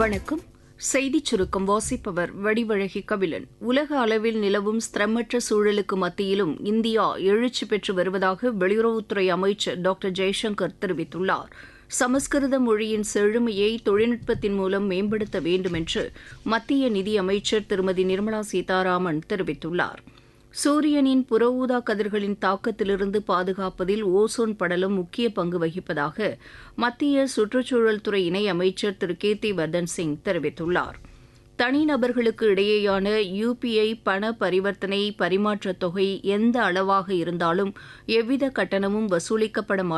வணக்கம். செய்திச் சுருக்கம் வாசிப்பவர் வடிவழகி கபிலன். உலக அளவில் நிலவும் ஸ்திரமற்ற சூழலுக்கு மத்தியிலும் இந்தியா எழுச்சி பெற்று வருவதாக வெளியுறவுத்துறை அமைச்சர் டாக்டர் ஜெய்சங்கர் தெரிவித்துள்ளார். சமஸ்கிருத மொழியின் செழுமையை தொழில்நுட்பத்தின் மூலம் மேம்படுத்த வேண்டும் என்று மத்திய நிதியமைச்சர் திருமதி நிர்மலா சீதாராமன் தெரிவித்துள்ளார். சூரியனின் புற ஊதா கதிர்களின் தாக்கத்திலிருந்து பாதுகாப்பதில் ஓசோன் படலம் முக்கிய பங்கு வகிப்பதாக மத்திய சுற்றுச்சூழல் துறை இணை அமைச்சர் திரு கீர்த்தி வர்தன் சிங் தெரிவித்துள்ளார். தனிநபர்களுக்கு இடையேயான UPI பண பரிவர்த்தனை பரிமாற்றத் தொகை எந்த அளவாக இருந்தாலும் எவ்வித கட்டணமும் வசூலிக்கப்பட